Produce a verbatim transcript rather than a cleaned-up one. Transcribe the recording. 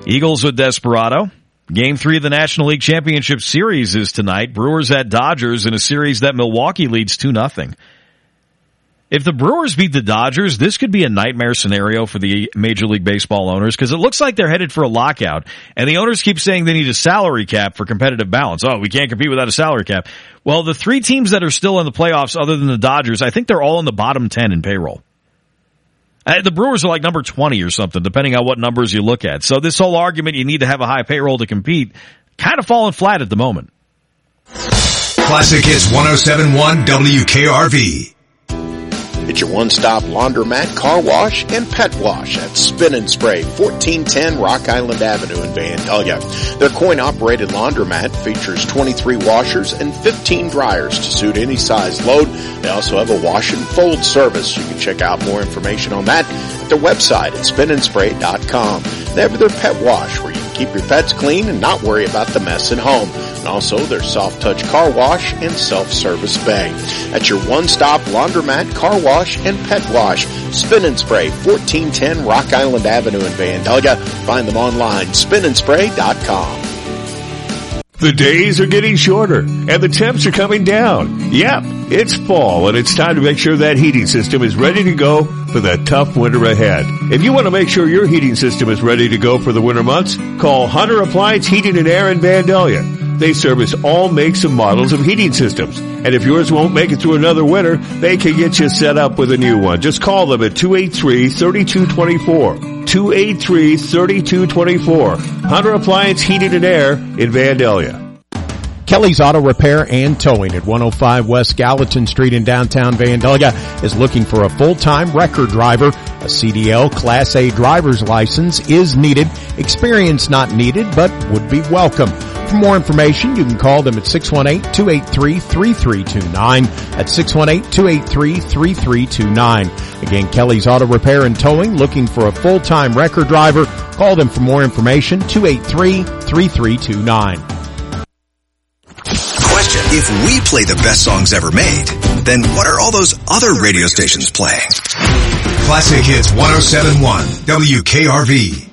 Eagles with Desperado. Game three of the National League Championship Series is tonight. Brewers at Dodgers in a series that Milwaukee leads two nothing. If the Brewers beat the Dodgers, this could be a nightmare scenario for the Major League Baseball owners because it looks like they're headed for a lockout. And the owners keep saying they need a salary cap for competitive balance. Oh, we can't compete without a salary cap. Well, the three teams that are still in the playoffs other than the Dodgers, I think they're all in the bottom ten in payroll. Uh, the Brewers are like number twenty or something, depending on what numbers you look at. So this whole argument you need to have a high payroll to compete, kind of falling flat at the moment. Classic Hits one oh seven point one W K R V. It's your one-stop laundromat, car wash, and pet wash at Spin and Spray, fourteen ten Rock Island Avenue in Vandalia. Their coin-operated laundromat features twenty-three washers and fifteen dryers to suit any size load. They also have a wash and fold service. You can check out more information on that at their website at spin and spray dot com. They have their pet wash where you can keep your pets clean and not worry about the mess at home. And also their soft touch car wash and self-service bay. At your one-stop laundromat, car wash, and pet wash, Spin and Spray, fourteen ten Rock Island Avenue in Vandalia. Find them online, spin and spray dot com. The days are getting shorter, and the temps are coming down. Yep, it's fall, and it's time to make sure that heating system is ready to go for the tough winter ahead. If you want to make sure your heating system is ready to go for the winter months, call Hunter Appliance Heating and Air in Vandalia. They service all makes and models of heating systems. And if yours won't make it through another winter, they can get you set up with a new one. Just call them at two eight three, three two two four. two eight three, three two two four. Hunter Appliance Heating and Air in Vandalia. Kelly's Auto Repair and Towing at one oh five West Gallatin Street in downtown Vandalia is looking for a full-time record driver. A C D L Class A driver's license is needed. Experience not needed, but would be welcome. For more information, you can call them at six one eight, two eight three, three three two nine. That's six one eight, two eight three, three three two nine. Again, Kelly's Auto Repair and Towing, looking for a full-time record driver. Call them for more information, two eight three, three three two nine. Question: if we play the best songs ever made, then what are all those other radio stations playing? Classic Hits one oh seven point one W K R V.